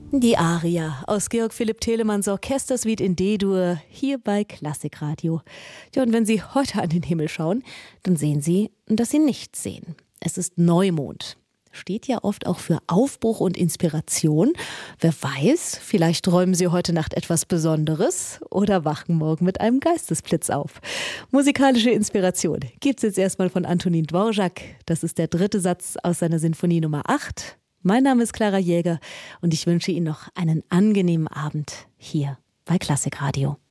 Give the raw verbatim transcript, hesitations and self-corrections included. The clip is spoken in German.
Die Aria aus Georg Philipp Telemanns Orchestersuite in D-Dur hier bei Klassikradio. Ja, und wenn Sie heute an den Himmel schauen, dann sehen Sie, dass Sie nichts sehen. Es ist Neumond. Steht ja oft auch für Aufbruch und Inspiration. Wer weiß, vielleicht träumen Sie heute Nacht etwas Besonderes oder wachen morgen mit einem Geistesblitz auf. Musikalische Inspiration gibt's jetzt erstmal von Antonín Dvořák. Das ist der dritte Satz aus seiner Sinfonie Nummer acht. Mein Name ist Clara Jäger und ich wünsche Ihnen noch einen angenehmen Abend hier bei Klassikradio.